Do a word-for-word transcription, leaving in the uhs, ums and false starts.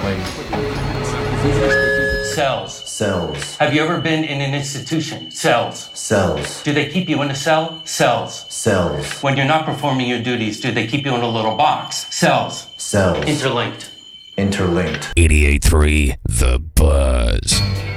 Wait. Cells. Cells. Have you ever been in an institution? Cells. Cells. Do they keep you in a cell? Cells. Cells. When you're not performing your duties, do they keep you in a little box? Cells. Cells. Interlinked. Interlinked. eighty-eight point three The Buzz.